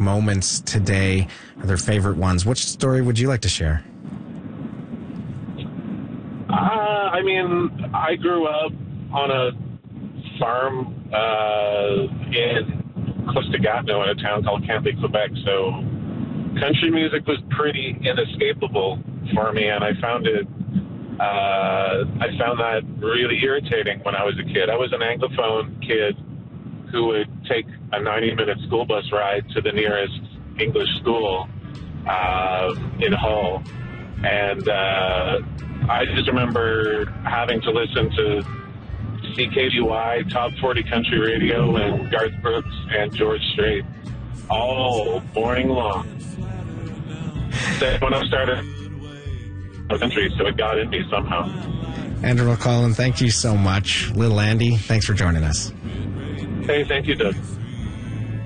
moments today are their favorite ones. Which story would you like to share? I mean, I grew up on a farm close to Gatineau in a town called Cambly, Quebec, so country music was pretty inescapable for me, and I found that really irritating when I was a kid. I was an Anglophone kid who would take a 90-minute school bus ride to the nearest English school in Hull, and I just remember having to listen to CKDY, Top 40 Country Radio, and Garth Brooks and George Strait all morning long. When I started country, so it got in me somehow. Andrew McCollum, thank you so much. Little Andy, thanks for joining us. Hey, thank you, Doug.